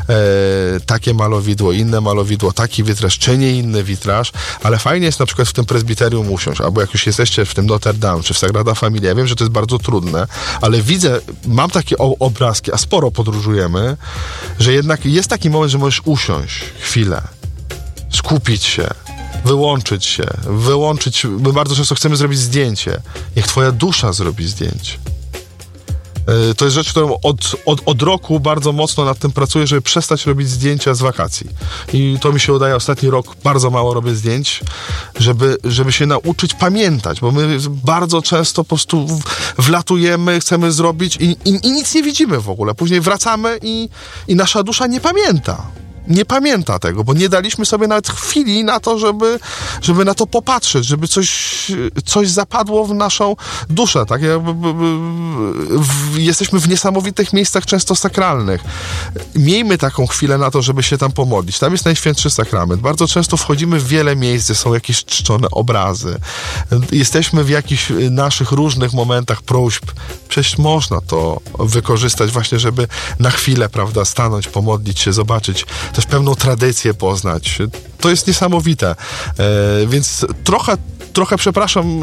takie malowidło, inne malowidło, taki witraż, czy nie inny witraż, ale fajnie jest na przykład w tym prezbiterium usiąść, albo jak już jesteście w tym Notre Dame, czy w Sagrada Familia, ja wiem, że to jest bardzo trudne, ale widzę, mam takie obrazki, a sporo podróżujemy, że jednak jest taki moment, że możesz usiąść chwilę, skupić się, wyłączyć, my bardzo często chcemy zrobić zdjęcie. Niech twoja dusza zrobi zdjęcie. To jest rzecz, którą od roku bardzo mocno nad tym pracuję, żeby przestać robić zdjęcia z wakacji. I to mi się udaje. Ostatni rok bardzo mało robię zdjęć, żeby się nauczyć pamiętać, bo my bardzo często po prostu wlatujemy, chcemy zrobić i nic nie widzimy w ogóle. Później wracamy i nasza dusza nie pamięta. Nie pamięta tego, bo nie daliśmy sobie nawet chwili na to, żeby na to popatrzeć, żeby coś zapadło w naszą duszę, tak? Jesteśmy w niesamowitych miejscach, często sakralnych. Miejmy taką chwilę na to, żeby się tam pomodlić. Tam jest Najświętszy Sakrament. Bardzo często wchodzimy w wiele miejsc, gdzie są jakieś czczone obrazy. Jesteśmy w jakichś naszych różnych momentach próśb. Przecież można to wykorzystać właśnie, żeby na chwilę, prawda, stanąć, pomodlić się, zobaczyć też pewną tradycję poznać. To jest niesamowite. Więc trochę przepraszam,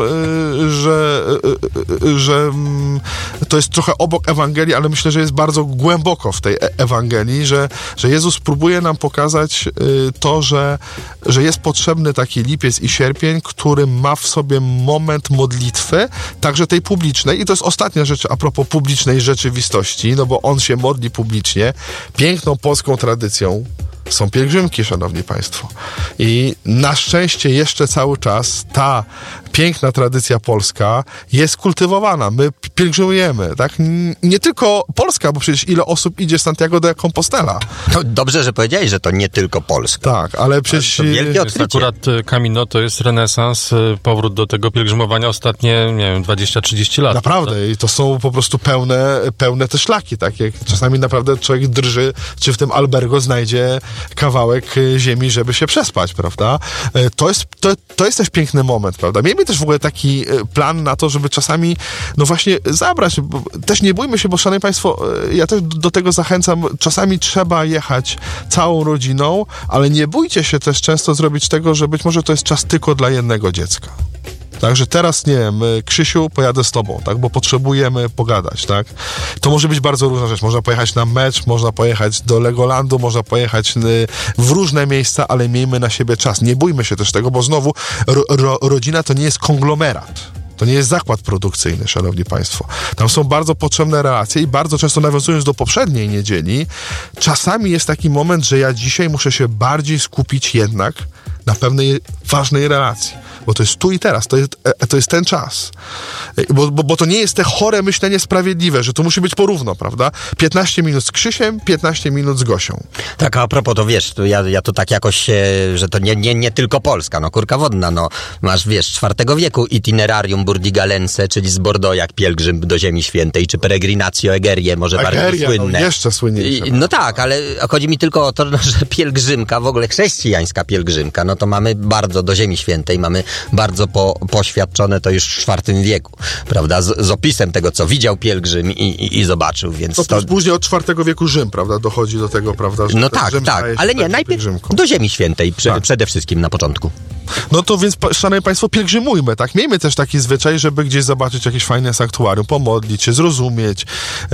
że to jest trochę obok Ewangelii, ale myślę, że jest bardzo głęboko w tej Ewangelii, że Jezus próbuje nam pokazać to, że jest potrzebny taki lipiec i sierpień, który ma w sobie moment modlitwy, także tej publicznej. I to jest ostatnia rzecz a propos publicznej rzeczywistości, no bo on się modli publicznie. Piękną polską tradycją są pielgrzymki, szanowni państwo. I na szczęście jeszcze cały czas ta piękna tradycja polska jest kultywowana. My pielgrzymujemy, tak? Nie tylko Polska, bo przecież ile osób idzie z Santiago de Compostela. No, dobrze, że powiedziałeś, że to nie tylko Polska. Tak, ale przecież... To wielkie odkrycie. Akurat Camino to jest renesans, powrót do tego pielgrzymowania ostatnie, nie wiem, 20-30 lat. Naprawdę. Tak? I to są po prostu pełne te szlaki, tak? Jak czasami naprawdę człowiek drży, czy w tym albergo znajdzie kawałek ziemi, żeby się przespać, prawda? To jest też piękny moment, prawda? Miejmy też w ogóle taki plan na to, żeby czasami, no właśnie, zabrać. Też nie bójmy się, bo szanowni państwo, ja też do tego zachęcam, czasami trzeba jechać całą rodziną, ale nie bójcie się też często zrobić tego, że być może to jest czas tylko dla jednego dziecka. Także teraz, nie wiem, Krzysiu, pojadę z tobą, tak, bo potrzebujemy pogadać, tak. To może być bardzo różna rzecz. Można pojechać na mecz, można pojechać do Legolandu, można pojechać w różne miejsca, ale miejmy na siebie czas. Nie bójmy się też tego, bo znowu rodzina to nie jest konglomerat. To nie jest zakład produkcyjny, szanowni państwo. Tam są bardzo potrzebne relacje i bardzo często, nawiązując do poprzedniej niedzieli, czasami jest taki moment, że ja dzisiaj muszę się bardziej skupić jednak na pewnej ważnej relacji. Bo to jest tu i teraz, to jest ten czas. Bo to nie jest te chore myślenie sprawiedliwe, że to musi być porówno, prawda? 15 minut z Krzysiem, 15 minut z Gosią. Tak, a propos, to wiesz, to ja to tak jakoś, że to nie tylko Polska, no kurka wodna, no masz, wiesz, IV wieku itinerarium Burdigalense, czyli z Bordeaux jak pielgrzym do Ziemi Świętej, czy peregrinatio Egerie, może bardziej słynne. No, jeszcze słynniejsze. No tak, ale chodzi mi tylko o to, że pielgrzymka, w ogóle chrześcijańska pielgrzymka, no to mamy bardzo do Ziemi Świętej, mamy bardzo poświadczone to już w IV wieku, prawda, z opisem tego, co widział pielgrzym i zobaczył, więc to później od IV wieku Rzym, prawda, dochodzi do tego, prawda, że no tak, ale nie, najpierw do Ziemi Świętej przede wszystkim na początku. No to więc, szanowni państwo, pielgrzymujmy, tak? Miejmy też taki zwyczaj, żeby gdzieś zobaczyć jakieś fajne sanktuarium, pomodlić się, zrozumieć.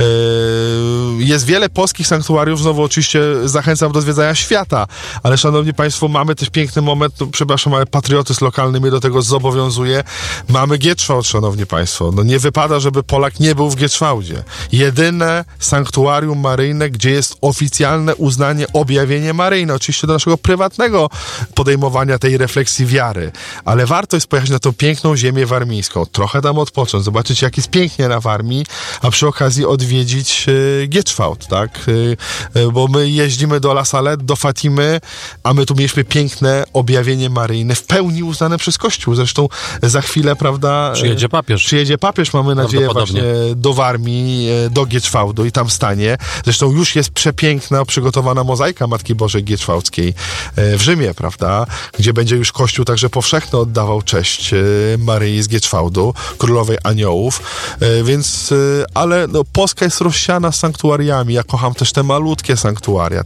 Jest wiele polskich sanktuariów, znowu oczywiście zachęcam do zwiedzania świata, ale szanowni państwo, mamy też piękny moment, no, przepraszam, ale patriotyzm lokalny mnie do tego zobowiązuje. Mamy Gietschwald, szanowni państwo. No nie wypada, żeby Polak nie był w Gietschwaldzie. Jedyne sanktuarium maryjne, gdzie jest oficjalne uznanie, objawienie maryjne. Oczywiście do naszego prywatnego podejmowania tej refleksji wiary, ale warto jest pojechać na tą piękną ziemię warmińską, trochę tam odpocząć, zobaczyć jak jest pięknie na Warmii, a przy okazji odwiedzić Gietschwald, tak? Bo my jeździmy do La Salette, do Fatimy, a my tu mieliśmy piękne objawienie maryjne, w pełni uznane przez Kościół. Zresztą za chwilę, prawda... Przyjedzie papież, mamy nadzieję, właśnie do Warmii, do Gietschwaldu i tam stanie. Zresztą już jest przepiękna, przygotowana mozaika Matki Bożej Gietschwaldzkiej w Rzymie, prawda? Gdzie będzie już Kościół także powszechny oddawał cześć Maryi z Gietschwaldu, królowej aniołów, więc, ale no, Polska jest rozsiana sanktuariami. Ja kocham też te malutkie sanktuaria,